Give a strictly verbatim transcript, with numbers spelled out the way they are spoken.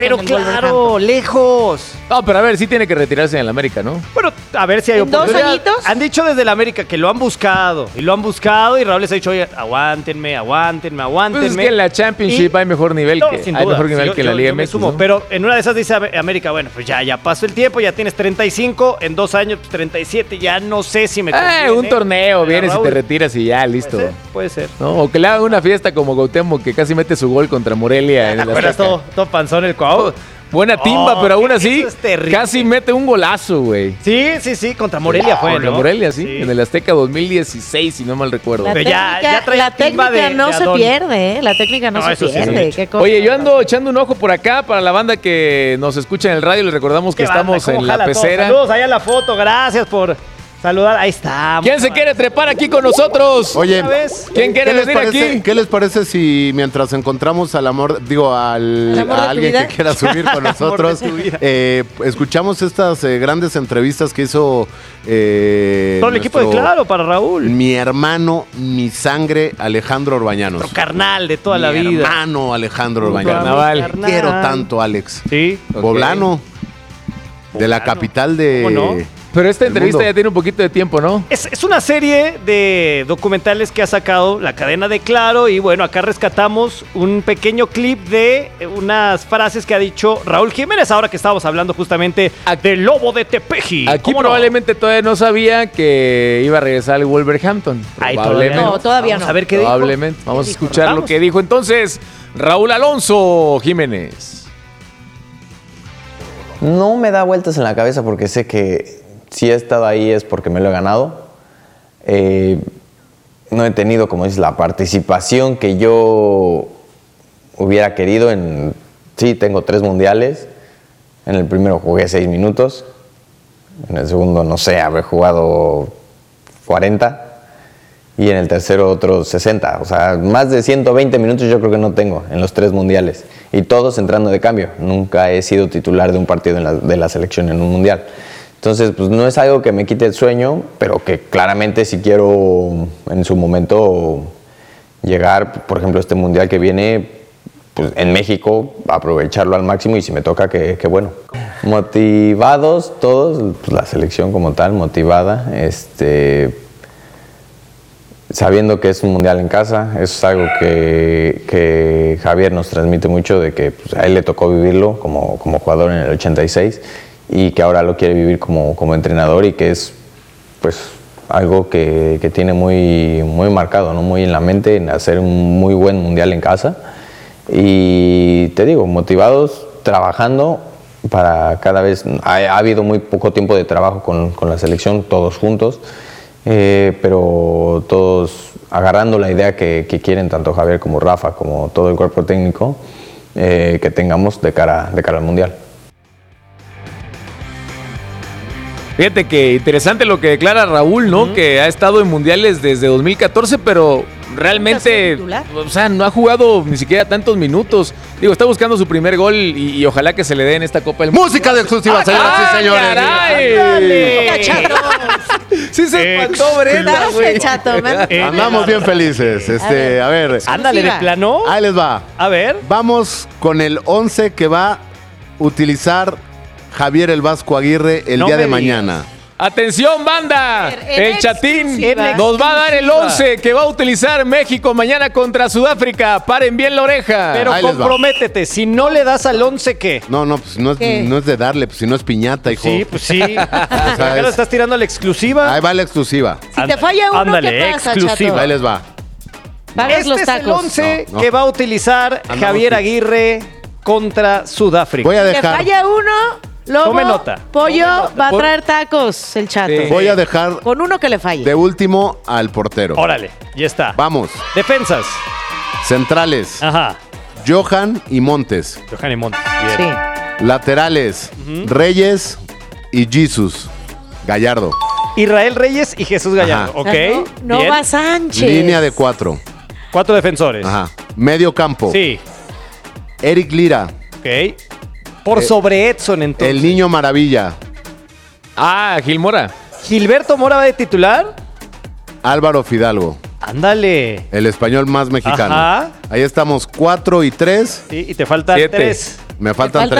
Pero claro, lejos. No, pero a ver, sí tiene que retirarse en el América, ¿no? Bueno, a ver si hay ¿En dos oportunidad. añitos? Han dicho desde el América que lo han buscado. Y lo han buscado y Raúl les ha dicho, oye, aguántenme, aguántenme, aguántenme. Pues es que en la Championship Y- hay mejor nivel No, que sin hay duda. mejor nivel Yo- que en la yo- Liga yo me M X, sumo, ¿no? Pero en una de esas dice América, bueno, pues ya, ya pasó el tiempo, ya tienes treinta y cinco, en dos años pues treinta y siete, ya no sé si me conviene. Eh, un torneo, Pero vienes y Raúl, te retiras y ya, listo. Puede ser, puede ser. ¿No? O que le hagan una fiesta como Gautemo, que casi mete su gol contra Morelia en el Pero Azteca. todo, todo panzón el Cuau. Buena timba, Oh, pero aún eso así es terrible. casi mete un golazo, güey. Sí, sí, sí, contra Morelia fue, Contra ¿no? Morelia, sí, en el Azteca dos mil dieciséis, si no mal recuerdo. La Pero ya- técnica, ya trae la timba técnica de- no de se Adón. pierde, ¿eh? La técnica no, No, se eso sí es un pierde. hecho. ¿Qué cosa? Oye, yo ando echando un ojo por acá para la banda que nos escucha en el radio. Les recordamos que Qué banda, estamos cómo en la jala todo. pecera. Saludos allá en la foto, gracias por saludar. Ahí está. ¿Quién se quiere trepar aquí con nosotros? Oye, Una vez. ¿Quién quiere ¿qué les venir parece, aquí? ¿Qué les parece si mientras encontramos al amor, digo, al, ¿El amor de a tu alguien vida? que quiera subir con nosotros, tu vida. eh, escuchamos estas eh, grandes entrevistas que hizo eh, Todo el equipo de nuestro- Claro para Raúl. mi hermano, mi sangre, Alejandro Orbañanos. Nuestro carnal de toda mi la vida. hermano, Alejandro Junto a mi Orbañanos. Carnaval. carnal. Quiero tanto, Alex. Sí. Ok. Poblano, de la Poblano. capital de... ¿Cómo no? Pero esta El entrevista mundo. ya tiene un poquito de tiempo, ¿no? Es, es una serie de documentales que ha sacado la cadena de Claro y bueno, acá rescatamos un pequeño clip de unas frases que ha dicho Raúl Jiménez ahora que estábamos hablando justamente del Lobo de Tepeji. Aquí ¿Cómo no? probablemente todavía no sabía que iba a regresar al Wolverhampton. Ay, Probablemente. todavía No, todavía Vamos no. a ver qué dijo. Probablemente. Vamos a ¿Qué dijo? escuchar lo Vamos. que dijo entonces Raúl Alonso Jiménez. No me da vueltas en la cabeza porque sé que si he estado ahí es porque me lo he ganado. Eh, no he tenido, como dices, la participación que yo hubiera querido en... Sí, tengo tres mundiales. En el primero jugué seis minutos. En el segundo, no sé, habré jugado cuarenta. Y en el tercero otros sesenta. O sea, más de ciento veinte minutos yo creo que no tengo en los tres mundiales. Y todos entrando de cambio. Nunca he sido titular de un partido en la- de la selección en un mundial. Entonces, pues no es algo que me quite el sueño, pero que claramente si quiero en su momento llegar, por ejemplo, este mundial que viene, pues en México, aprovecharlo al máximo y si me toca, que, que bueno. Motivados todos, pues la selección como tal, motivada, este, sabiendo que es un mundial en casa, eso es algo que, que Javier nos transmite mucho, de que pues, a él le tocó vivirlo como, como jugador en el ochenta y seis y que ahora lo quiere vivir como, como entrenador y que es pues algo que, que tiene muy, muy marcado, ¿no? Muy en la mente, en hacer un muy buen mundial en casa. Y te digo, motivados, trabajando para cada vez... Ha, ha habido muy poco tiempo de trabajo con, con la selección, todos juntos, eh, pero todos agarrando la idea que, que quieren tanto Javier como Rafa, como todo el cuerpo técnico, eh, que tengamos de cara, de cara al mundial. Fíjate que interesante lo que declara Raúl, ¿no? Uh-huh. Que ha estado en mundiales desde dos mil catorce, pero realmente, o sea, no ha jugado ni siquiera tantos minutos. Digo, está buscando su primer gol y, y ojalá que se le dé en esta Copa del Mundo. Música de exclusiva, señoras y señores. ¡Caray! Sí se espantó Brenda, güey. Andamos bien felices. Este, a ver. Ándale de plano. Ahí les va. A ver. Vamos con el once que va a utilizar Javier el Vasco Aguirre el No día me de mañana. Atención, banda. En El Chatín exclusiva. nos va a dar el once que va a utilizar México mañana contra Sudáfrica. Paren bien la oreja. Pero Ahí les va. comprométete, si no le das al once, ¿qué? No, no, pues no es, ¿Qué? no es de darle, pues si no es piñata, hijo. Sí, pues sí. O sea, sea, acá lo es- estás tirando a la exclusiva. Ahí va la exclusiva. Si te falla uno, Ándale, ¿qué pasa, exclusiva. Chato? Ahí les va. Pagas Este los es tacos. el once No, no. que va a utilizar Andamos Javier fix. Aguirre contra Sudáfrica. Voy a Si te dejar, falla uno, Lobo, Tome nota. Pollo, Tome nota. va a Por- traer tacos, el Chato. Sí. voy a dejar Con uno que le falle. de último al portero. Órale, ya está. Vamos. Defensas. Centrales. Ajá. Johan y Montes. Johan y Montes. Bien. Sí. Laterales. Reyes y Jesus. Gallardo. Israel Reyes y Jesús Gallardo. Ajá. Ok. O sea, no, bien. Nova Sánchez. Línea de cuatro. Cuatro defensores. Ajá. Medio campo. Sí. Eric Lira. Ok. Por Eh, sobre Edson, entonces. El Niño Maravilla. Ah, Gil Mora. Gilberto Mora va de titular. Álvaro Fidalgo. Ándale. El español más mexicano. Ajá. Ahí estamos cuatro y tres. Sí, y te faltan Siete. tres. Me faltan, faltan